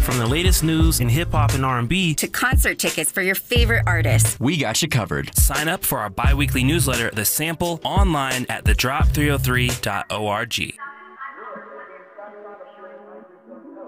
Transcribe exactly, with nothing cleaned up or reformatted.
From the latest news in hip-hop and R and B to concert tickets for your favorite artists, we got you covered. Sign up for our bi-weekly newsletter, The Sample, online at the drop three oh three dot org.